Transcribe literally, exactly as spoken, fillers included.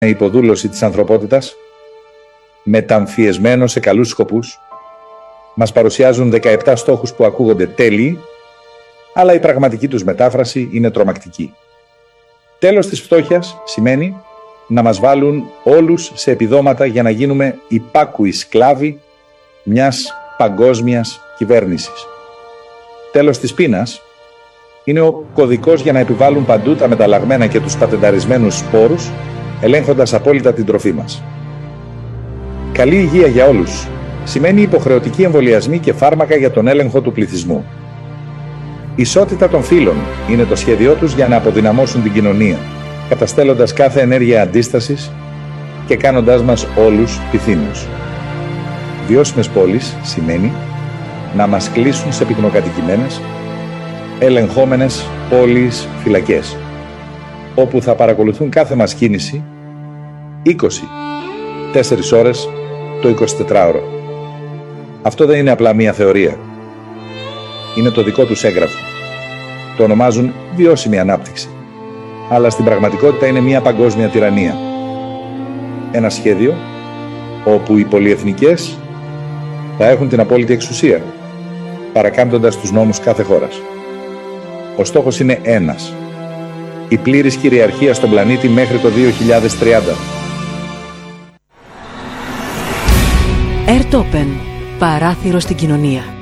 υποδούλωση της ανθρωπότητας, μεταμφιεσμένο σε καλούς σκοπούς, μας παρουσιάζουν δεκαεπτά στόχους που ακούγονται τέλειοι, αλλά η πραγματική τους μετάφραση είναι τρομακτική. Τέλος της φτώχειας σημαίνει να μας βάλουν όλους σε επιδόματα για να γίνουμε υπάκουοι σκλάβοι μιας παγκόσμιας κυβέρνησης. Τέλος της πείνας είναι ο κωδικός για να επιβάλλουν παντού τα μεταλλαγμένα και τους πατενταρισμένους σπόρους, ελέγχοντας απόλυτα την τροφή μας. Καλή υγεία για όλους σημαίνει υποχρεωτικοί εμβολιασμοί και φάρμακα για τον έλεγχο του πληθυσμού. Ισότητα των φύλων είναι το σχέδιό τους για να αποδυναμώσουν την κοινωνία, καταστέλλοντας κάθε ενέργεια αντίστασης και κάνοντάς μας όλους πυθύνους. Βιώσιμες πόλεις σημαίνει να μας κλείσουν σε πυκνοκατοικημένες, ελεγχόμενες πόλεις φυλακές, όπου θα παρακολουθούν κάθε μας κίνηση είκοσι τέσσερις ώρες το εικοσιτετράωρο. Αυτό δεν είναι απλά μία θεωρία. Είναι το δικό τους έγγραφο. Το ονομάζουν βιώσιμη ανάπτυξη. Αλλά στην πραγματικότητα είναι μία παγκόσμια τυραννία. Ένα σχέδιο όπου οι πολυεθνικές θα έχουν την απόλυτη εξουσία, παρακάμπτοντας τους νόμους κάθε χώρας. Ο στόχος είναι ένας. Η πλήρης κυριαρχία στον πλανήτη μέχρι το δύο χιλιάδες τριάντα. Airtopen. Παράθυρο στην κοινωνία.